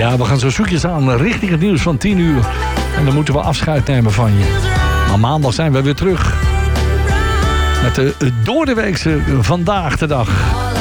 Ja, we gaan zo zoekjes aan richting het nieuws van 10 uur. En dan moeten we afscheid nemen van je. Maar maandag zijn we weer terug. Met de doordeweekse Vandaag de Dag.